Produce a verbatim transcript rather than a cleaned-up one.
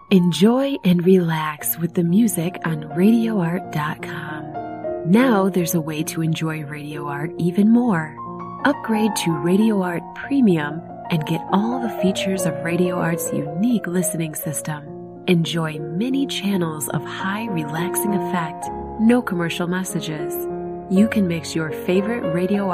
Enjoy and relax with the music on radio art dot com. Now there's a way to enjoy Radio Art even more. Upgrade to Radio Art Premium and get all the features of Radio Art's unique listening system. Enjoy many channels of high relaxing effect, no commercial messages. You can mix your favorite Radio